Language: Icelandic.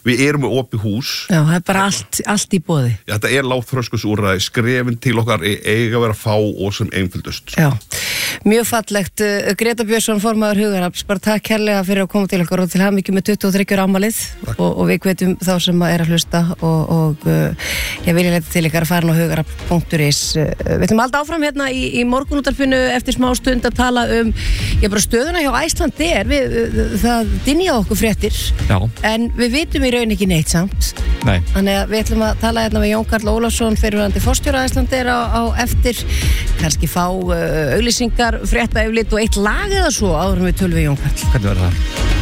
við erum með opið hús. Já, það bara allt í boði. Já, þetta lágþröskursúrræði, skrefin til okkar eiga að vera fá og sem einföldust. Já, mjög fallegt. Greta Björnsson, formaður Hugarafls, bara takk kærlega fyrir að koma til okkur og til hamingju með 23 ára afmælið og við hvetjum þá sem að hlusta og ég vilja leita til ykkar að fara á hugarafl.is. Við ætlum alltaf áfram hérna í morgunúttarpinu eftir smá stund að tala bara stöðuna hjá Icelandair. Það dynja okkur fréttir. Já. En við vitum í raun ekki neitt samt. Nei. Þannig að við ætlum að tala hérna með Jón Karl Ólafsson, fyrrverandi forstjóra Icelandair á eftir, kannski fá auglýsingar, frétta yfirlit og eitt lag eða svo áður við tölum við Jón Karl. Hvernig verður það?